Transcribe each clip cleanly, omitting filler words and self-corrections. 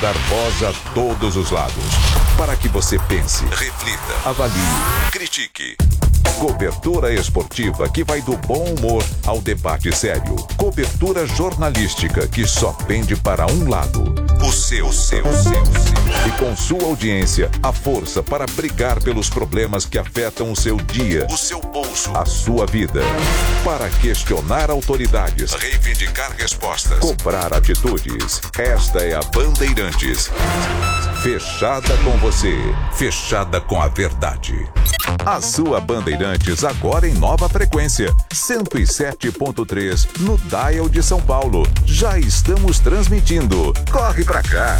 dar voz a todos os lados, para que você pense, reflita, avalie, critique. Cobertura esportiva que vai do bom humor ao debate sério. Cobertura jornalística que só pende para um lado. O seu. E com sua audiência, a força para brigar pelos problemas que afetam o seu dia, o seu bolso, a sua vida. Para questionar autoridades, reivindicar respostas, cobrar atitudes. Esta é a Bandeirantes. Fechada com você, fechada com a verdade. A sua Bandeirantes agora em nova frequência, 107.3 no Dial de São Paulo. Já estamos transmitindo. Corre pra cá.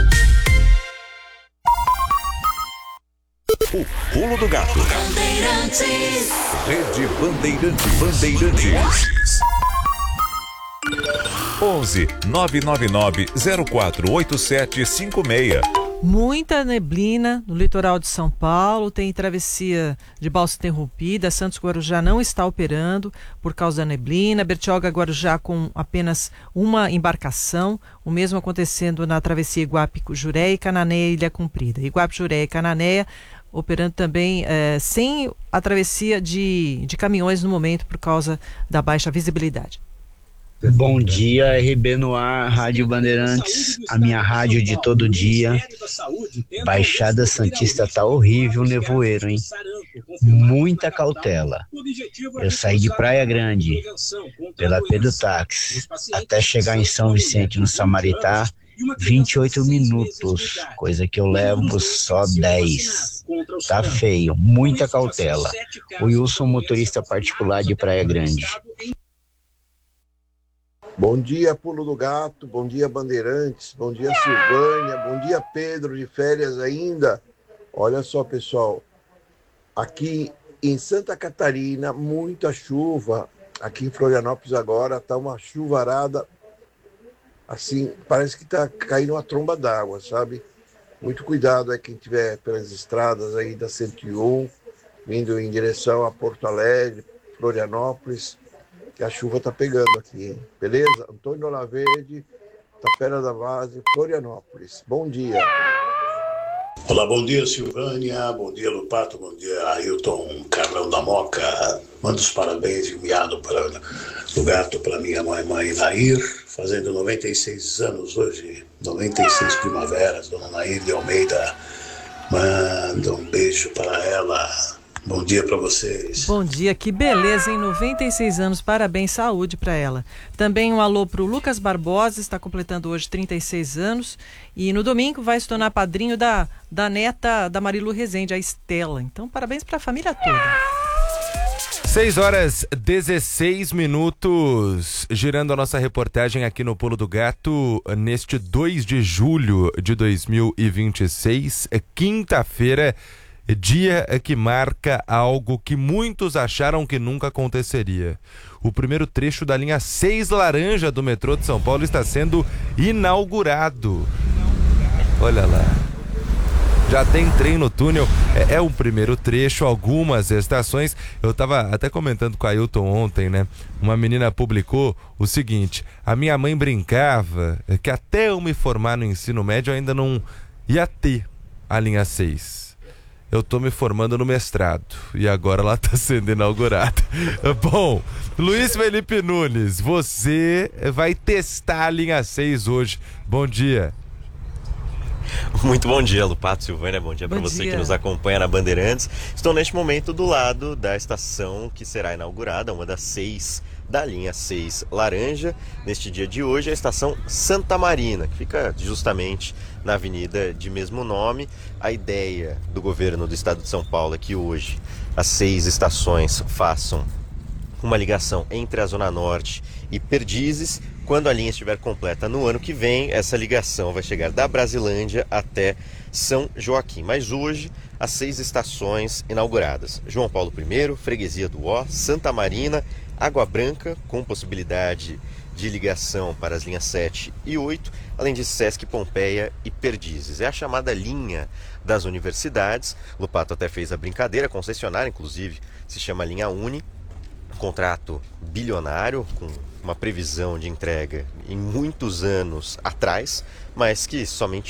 O Pulo do Gato. Bandeirantes. Rede Bandeirantes. 11 999 048756. Muita neblina no litoral de São Paulo, tem travessia de balsa interrompida, Santos Guarujá não está operando por causa da neblina, Bertioga Guarujá com apenas uma embarcação, o mesmo acontecendo na travessia Iguape-Juré e Cananéia Ilha Comprida. Iguape-Juré e Cananéia operando também sem a travessia de caminhões no momento por causa da baixa visibilidade. Bom dia, RB no ar, Rádio Bandeirantes, a minha rádio de todo dia. Baixada Santista tá horrível, nevoeiro, hein? Muita cautela. Eu saí de Praia Grande, pela Pedro Táxi, até chegar em São Vicente, no Samaritá, 28 minutos, coisa que eu levo só 10. Tá feio, muita cautela. O Wilson, motorista particular de Praia Grande. Bom dia, Pulo do Gato, bom dia, Bandeirantes, bom dia, Silvânia, bom dia, Pedro, de férias ainda. Olha só, pessoal, aqui em Santa Catarina, muita chuva. Aqui em Florianópolis agora tá uma chuvarada, assim, parece que tá caindo uma tromba d'água, sabe? Muito cuidado aí quem estiver pelas estradas aí da 101, vindo em direção a Porto Alegre, Florianópolis, que a chuva tá pegando aqui, hein? Beleza? Antônio Olaverde, Tapera da Vase, Florianópolis. Bom dia. Olá, bom dia, Silvânia, bom dia, Lupato, bom dia, Ailton Carlão da Moca. Mando os parabéns enviado do Gato para minha mãe Nair, fazendo 96 anos hoje, 96 primaveras, dona Nair de Almeida. Manda um beijo para ela. Bom dia para vocês. Bom dia, que beleza, hein? 96 anos, parabéns, saúde para ela. Também um alô pro Lucas Barbosa, está completando hoje 36 anos. E no domingo vai se tornar padrinho da neta da Marilu Rezende, a Estela. Então, parabéns para a família toda. 6h16, girando a nossa reportagem aqui no Pulo do Gato, neste 2 de julho de 2026, quinta-feira, dia que marca algo que muitos acharam que nunca aconteceria. O primeiro trecho da linha 6 laranja do metrô de São Paulo está sendo inaugurado. Olha lá. Já tem trem no túnel, é o primeiro trecho, algumas estações. Eu estava até comentando com a Ailton ontem, né? Uma menina publicou o seguinte: a minha mãe brincava que até eu me formar no ensino médio eu ainda não ia ter a linha 6. Eu tô me formando no mestrado e agora ela tá sendo inaugurada. Bom, Luiz Felipe Nunes, você vai testar a linha 6 hoje. Bom dia. Muito bom dia, Lupato, Silvânia, bom dia para você que nos acompanha na Bandeirantes. Estou neste momento do lado da estação que será inaugurada, uma das 6 da linha 6 laranja. Neste dia de hoje, a estação Santa Marina, que fica justamente na avenida de mesmo nome. A ideia do governo do estado de São Paulo é que hoje as 6 estações façam uma ligação entre a Zona Norte e Perdizes. Quando a linha estiver completa no ano que vem, essa ligação vai chegar da Brasilândia até São Joaquim. Mas hoje, as 6 estações inauguradas: João Paulo I, Freguesia do Ó, Santa Marina, Água Branca, com possibilidade de ligação para as linhas 7 e 8, além de Sesc Pompeia e Perdizes. É a chamada linha das universidades. Lupato até fez a brincadeira, a concessionária, inclusive, se chama Linha Uni. Contrato bilionário, com uma previsão de entrega em muitos anos atrás, mas que somente